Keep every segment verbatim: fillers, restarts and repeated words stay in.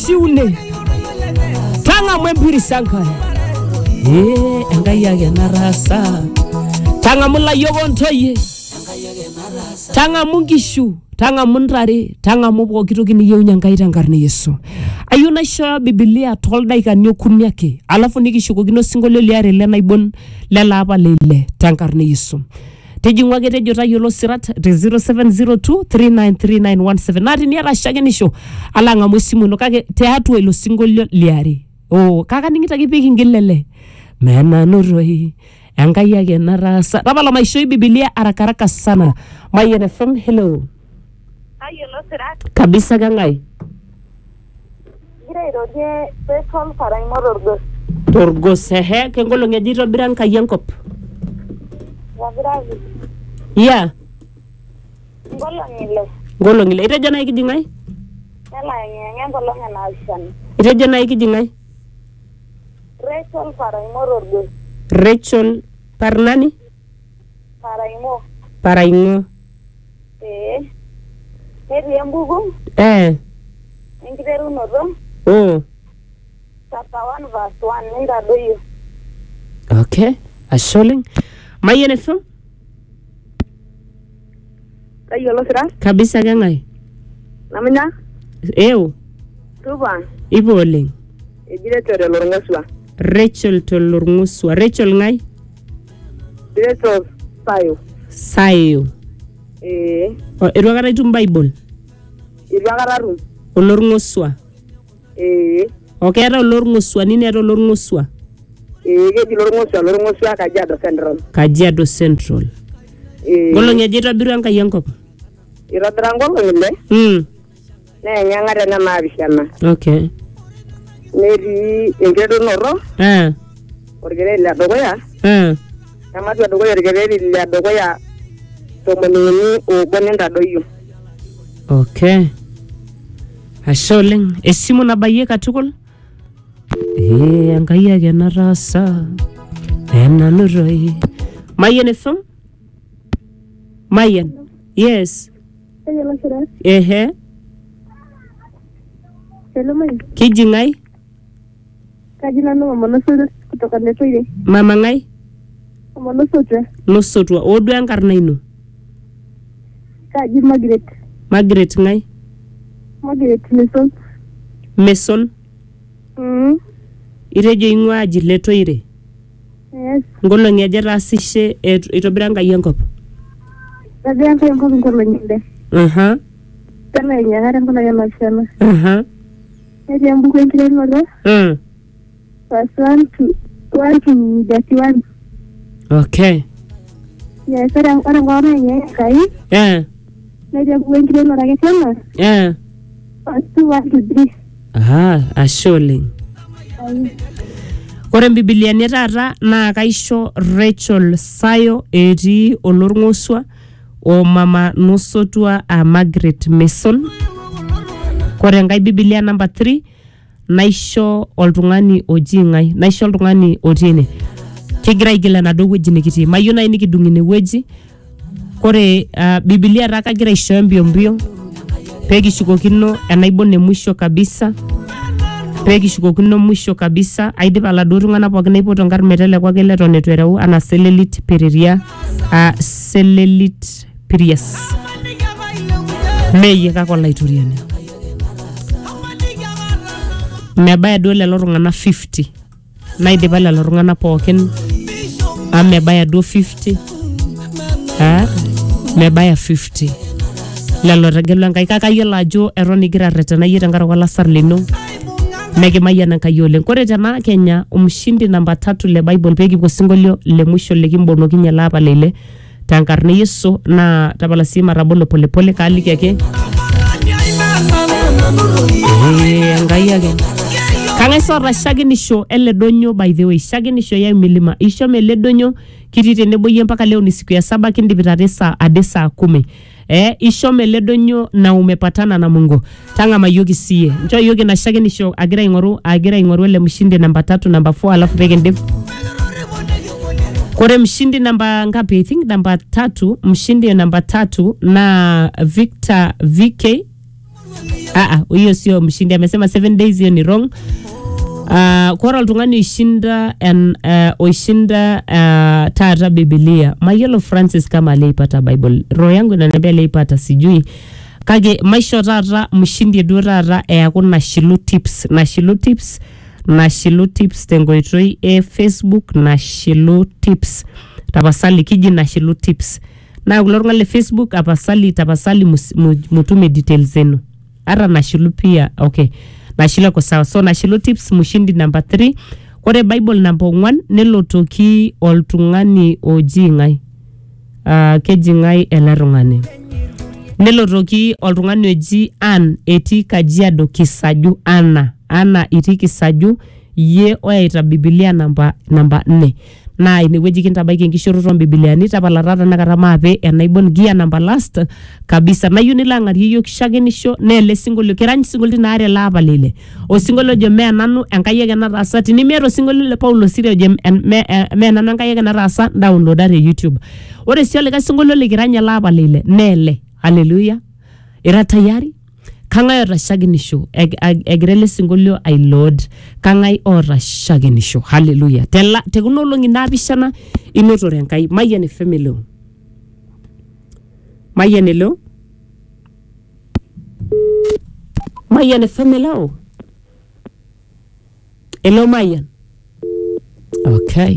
shiune tanga mwempiri sanka eh angaya gena rasa tanga mula yogontoye tanga mungishu tanga munrare tanga mubo kitokini yeu nyangaita nkarne Yesu ayuna sha Biblia tolda ikanyo kunyake alafu nikishukokino singolio liare lena ibon lela apa lele tankarne Yesu tejingwa gete jota yolo sirat zero seven zero two three nine three nine one seven nati ni ara shagenisho alanga musimu no kage te hatu ilo singolio liare oh kaka ningita kipiki ngilele mena nuroi angaya gena rasa rabala maisho Biblia arakaraka sana Mayen F M hello Ayolo sirat kabisa gangai Gira iroje petrol paraimo Torgos Torgos ehe kengolo ngejito biranka yankop Wabirazi yeah ngolongile ngolongile ite jana ikijingai Nela ngenge ngolonga na ashan ite jana ikijingai Rachel paraimo Torgos Rachel Parnani paraimo Paraingo eh Heri embugu eh Ingiteru noto oh chapter one verse one ninda doyo okay asholing Mayen F M Ayolo sirat kabisa gangai Namanya eu Tuba iboleng Ejire tore lorngaswa Rachel Tolornguswa Rachel ngai Rachel Sayo Sayo eh o irwagara itum Bible Irwagararu olornguswa eh okay era olornguswa nini era olornguswa eh geji lorngaswa lorngaswa Kajiado Central Kajiado Central eh golonge jeta biranka yankop Irodra ngolongile mm ne nyangare na mabishana okay neri engredo noro eh orgere la dogoya eh amatu dogoya orgere la dogoya tomonini o bonenda doyo okay asholing esimu nabaye katukul eh angaya gena rasa ena nuroi Mayen F M Mayen yes Ayolo sirat ehe hello mai kijingai kajina no mama nosoro kutoka Netoile mama ngai mama nosotwa nosotwa odu enkarna ino kaji Margaret Margaret ngai Margaret Mason Mason mm irejo ingwa aji Letoire yes ngolonge ajera asishe itobiranga yankop Kajian kayo ko ngolongile aha tana nyangare ngona ya mashana aha Eri ambuku engire noro mm verse one to one to thirty-one okay yes ara ara ngona nye kai eh Eri ambuku engire noro ke tena eh verse two one to three aha asholing Kore Biblia ni tata na kaisho Rachel Sayo eti olorngoswa o mama nosotua a Margaret Mason. Kore ngai Biblia number three naisho oltungani ojingai naisho oltungani otine kigira igila na dogo jinikiti mayuna iniki dungine weji kore uh, Biblia raka gira isho mbio mbio pegi shukokino enaibone mwisho kabisa pegi shukokino mwisho kabisa aidipa la durungana pokina ipoto ngar metele kwa kele tonetwereu ana Selelit Periria uh, Selelit Pirias meye kako laituriani mebaya do lelo rungana fifty naidipa lelo rungana pokin a mebaya do fifty ha mebaya fifty lelo regelo ngai kaka yela ajo eroni gira retena yira ngara wala sarlino mege mayana kayole kore tena Kenya umshindi namba tatu le Bible pegi kwa singolio le mwisho le kimbono kinyala hapa lele tankarne Yesu na tabala sima rabolo pole pole kaaliki yake eh ngai yake kanga sora shagini show ele donyo by the way shagini show ya milima isho mele donyo kitite nebo ye mpaka leo ni siku ya saba kindipitare saa ade saa kumi eh isho mele donyo na umepatana na Mungu tanga mayogi sie njo yogi na shagini show agira ingoru agira ingoru ele mshindi namba tatu namba four alafu peke ndip kore mshindi namba ngapi I think namba tatu mshindi namba tatu na Victor V K Ah ah, huyo sio mshindi, amesema seven days, hiyo ni wrong. Uh, kwa oltung'ani oishinda en uh, oishinda uh, tata Biblia. Mayolo Francis kama aliipata Bible. Roho yangu inaniambia aliipata, sijui. Kage maisho tata mshindi edu tata eyaku Nashilu Tips. Nashilu Tips. Nashilu Tips tengoitoi e Facebook Nashilu Tips. Tapasali kiji Nashilu Tips. Na kulo tung'ani Facebook apasali tapasali mutume details zenu. Ara Nashilu pia, okay. Nashilu kwa sawa. So Nashilu Tips mshindi number three. Kore Bible number one nelotoki oltung'ani oji ngai. Uh, keji ngai elarung'ani. Nelotoki oltung'ani oji Ann eti Kajiado Kisaju. Anna. Anna iti Kisaju ye oyaita Biblia namba namba nne. Na inewueji kintabaiki enkishooroto Bibiliani tapala nakata maape enaibon gia namba last kabisa. Nayieu nilo ang'arie yiok shakenisho naa ele singolio kirany singolitin aare ele apa lile. Osingolio ojo mee nanu enkai ake nataasa. Tinimiata osingolio le Paulo Siri ojo mee nanu enkai ake nataasa downloada te YouTube. Ore sii olikae singolio likirany ele apa lile naa ele. Haleluya. Ira tayari? Kangai ota shakenisho egira ele singolio ai load. Kangai ota shakenisho. Haleluya. Tela tekuno olong'i naapishana inotore enkai. Mayian family. Mayian elo. Mayian family. Elo Mayian. Okay.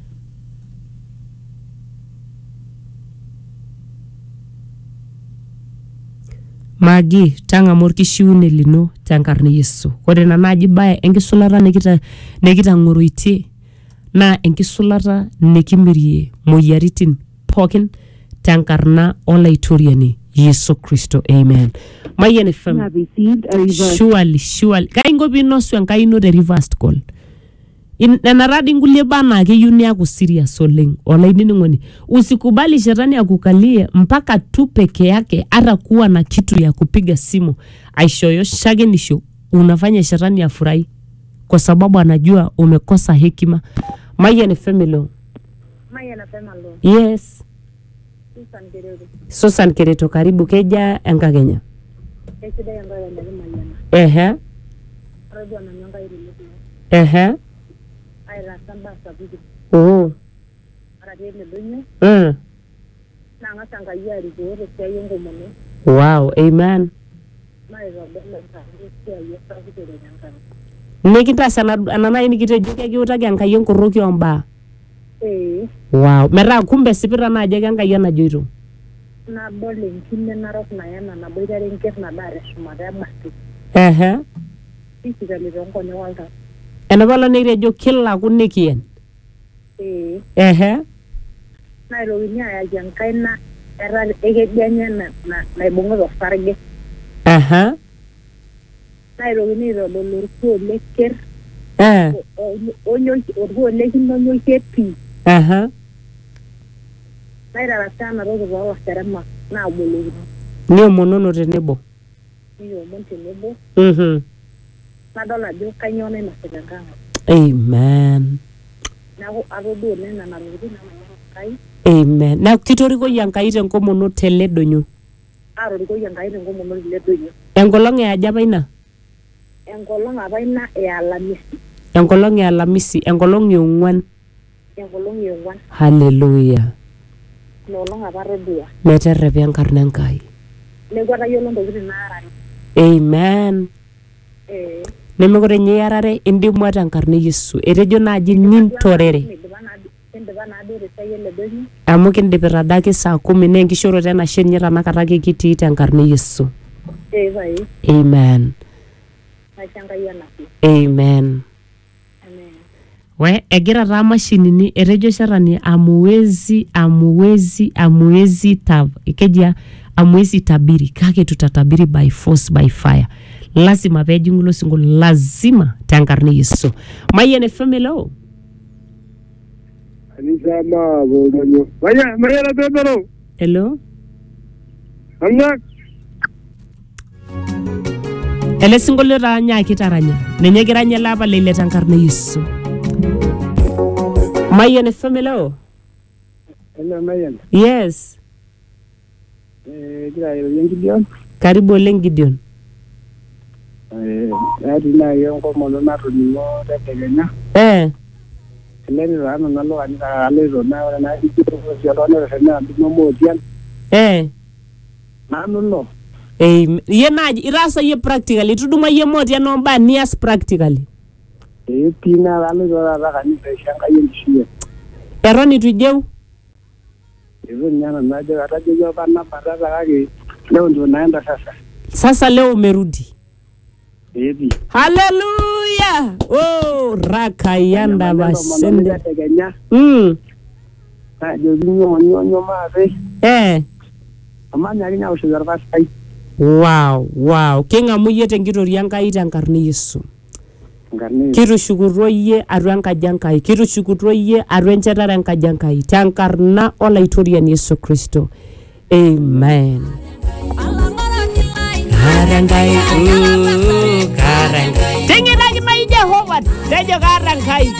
Magi tanga morkishiune lino tankarne Yesu. Kore na naji bae enkisulata nekita nekita ngoroitie na enkisulata nekimirie moyaritin pokin tankarna olaitoriani Yesu Kristo. Amen. Mayene fam. Surely, surely. Kaingo binosu enkaino the reversed call. In enaradi ngulie bana ke yuni yako serious oleng. Olaini ngoni. Usikubali shetani akukalie mpaka tu peke yake ara kuwa na kitu ya kupiga simu. Aishoyo shagenisho unafanya shetani afurahi kwa sababu anajua umekosa hekima. Maya ni family. Maya na family. Yes. Susan Kereto. Susan Kereto karibu keja enka Kenya. Ekida yanga ya ndani Mayana. Ehe. Radio na nyanga ile. Ehe. Aira samba sabidi. Oh. Radio le dunyo. Mm. Na ngatanga yari gore sayongo mono. Wow, amen. Maira bella sabidi ya yesabidi le nyanga. Nikita sana anana nikitejuke kiutaki enkai enkoroki omba. Eh. Wow, mera kumbe sipira na aje enkai enajoito. Na bole nkine narok na yana na boitare nker na dare shumata basti. Ehe. Sisi kali rongo ne walta. Enabala nirejo kila kunikien. Eh. Ehe. Na rowinya ya jankai na era egedianya na na naibongo do farge. Aha. Na rowini ro lorko leker. Eh. Onyo orgo lekin onyo kepi. Aha. Na ira sana ro ro wa serema na bolo. Ni omonono tenebo. Ni omono tenebo. Mhm. Nadola jo kanyone na seganga. Amen. Na ko arodo nena na rudi na kai. Amen. Na kitoriko yankai tenkomono teledonyo. Aroriko yankai tenkomono teledonyo. Engolong e aja ina? Engolong apa ina e alamisi. Engolong e alamisi, engolong e ongwan. Engolong e ongwan. Hallelujah. Nolong apa rodua. Meterrepe enkarna Enkai. Negwata yolo ntokitin naarare. Amen. Eh. Nemekore nyarare indimu tenkarna Yesu. Etejo naaji nintorere. Amu kindipita dake saa kumi na enkishoroto enashe ninye tanakata ake kitii tenkarna Yesu. Eh, bai. Amen. Amen. Amen. We egira taa mashinini etejo shetani amuwezi amuwezi amuwezi tab ikejia amuwezi tabiri kake tutatabiri by force by fire. Lazima pejingulo singo lazima tankarne Yesu. Mayene family. Anisa ma bomonyo. Maya maya la bebero. Hello. Anga. Ele singolo ranya kitaranya. Nenye giranya laba lele tankarne Yesu. Mayene family. Hello Mayan. Yes. Eh, kira Gideon. Karibu Len Gideon. Eh, ati na yongo mono na tunimo tetegenya. Eh. Leni rano nalo ani ka alezo na ora na dikito sio lone resena bimo motian. Eh. Nanu no. Eh, ye naji irasa ye practically tuduma ye moti anomba nias practically. Eh, pina alezo ra ra ni shanga yendishie. Eroni tujeu. Hivyo nyana naje ataje yo bana baraza kake leo ndio naenda sasa. Sasa leo umerudi. Ebi. Hallelujah. Oh, raka yanda basende. Tegenya. Mm. Na jo nyo nyo nyo mare. Eh. Amanya kinya ushizar basai. Wow, wow. Kinga muyete ngitori yankai tankarni Yesu. Ngarni. Kiru shukuroye arwanka jankai. Kiru shukuroye arwenchatara nka jankai. Tankarna ola itorian Yesu Kristo. Amen. Karangai, uh, karangai. Tengi lagi mai Jehova, tejo karangai.